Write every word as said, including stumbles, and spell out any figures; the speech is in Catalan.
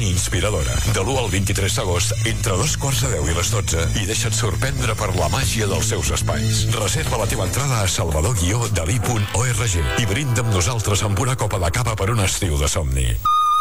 i inspiradora. De l'u al vint-i-tres d'agost, entre dos quarts de deu i les dotze, i deixa't sorprendre per la màgia dels seus espais. Reserva la teva entrada a salvador guió dalí punt org i brinda amb nosaltres amb una copa de cava per un estiu de somni.